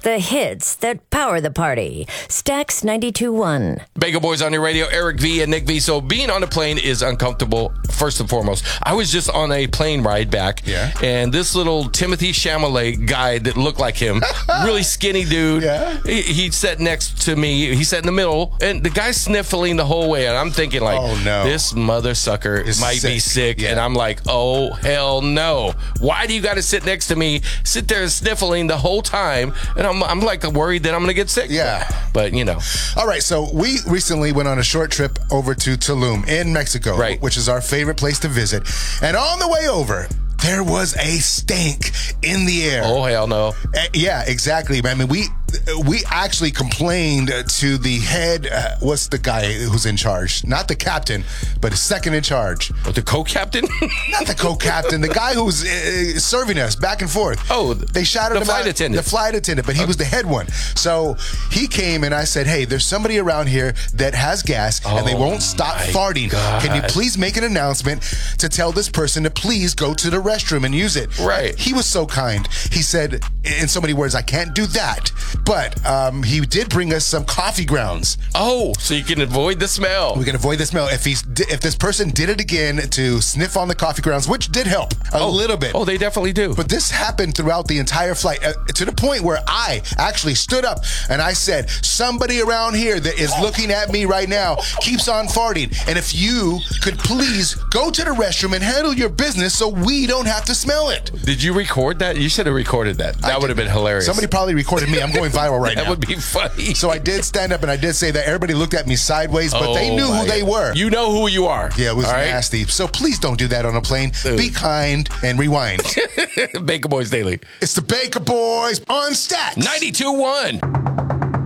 The hits that power the party. Stax 92.1. Bagel Boys on your radio, Eric V and Nick V. So being on a plane is uncomfortable, first and foremost. I was just on a plane ride back, and this little Timothy Chalamet guy that looked like him, really skinny dude, he sat next to me. He sat in the middle, and the guy's sniffling the whole way, and I'm thinking, like, oh, no. This mother sucker might be sick. And I'm like, oh, hell no. Why do you got to sit next to me, sit there sniffling the whole time? And I'm like worried that I'm going to get sick. But, you know. All right, so we recently went on a short trip over to Tulum in Mexico, which is our favorite place to visit. And on the way over, there was a stank in the air. Oh, hell no. Yeah, exactly. I mean, we actually complained to the head, what's the guy who's in charge? Not the captain, but his second in charge. The co-captain? Not the co-captain. The guy who's serving us back and forth. Oh, they shouted the flight attendant. The flight attendant, but he was the head one. So he came and I said, hey, there's somebody around here that has gas and they won't stop farting. God. Can you please make an announcement to tell this person to please go to the restroom and use it? Right. He was so kind. He said, in so many words, I can't do that. But he did bring us some coffee grounds. Oh, so you can avoid the smell. We can avoid the smell. If this person did it again to sniff on the coffee grounds, which did help a little bit. Oh, they definitely do. But this happened throughout the entire flight to the point where I actually stood up and I said, somebody around here that is looking at me right now keeps on farting. And if you could please go to the restroom and handle your business so we don't have to smell it. Did you record that? You should have recorded that. That would have been hilarious. Somebody probably recorded me. I'm going viral right now. That would be funny. So I did stand up and I did say that everybody looked at me sideways, but they knew who they were. You know who you are. Yeah, it was nasty. So please don't do that on a plane. Dude. Be kind and rewind. Baker Boys Daily. It's the Baker Boys on Stax 92.1.